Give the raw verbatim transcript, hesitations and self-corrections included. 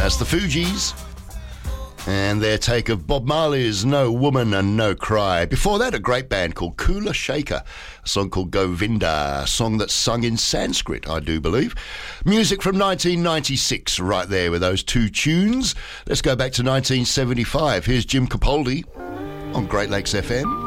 That's the Fugees and their take of Bob Marley's No Woman and No Cry. Before that, a great band called Kula Shaker, a song called Govinda, a song that's sung in Sanskrit, I do believe. Music from nineteen ninety-six right there with those two tunes. Let's go back to nineteen seventy-five. Here's Jim Capaldi on Great Lakes F M.